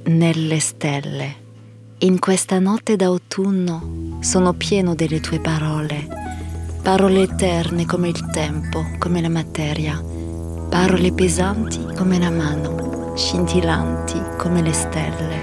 nelle stelle. In questa notte d'autunno sono pieno delle tue parole, parole eterne come il tempo, come la materia, parole pesanti come la mano, scintillanti come le stelle.